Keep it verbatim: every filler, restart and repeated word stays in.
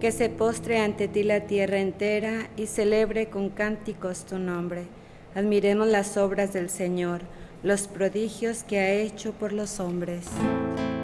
que se postre ante ti la tierra entera y celebre con cánticos tu nombre. Admiremos las obras del Señor, los prodigios que ha hecho por los hombres.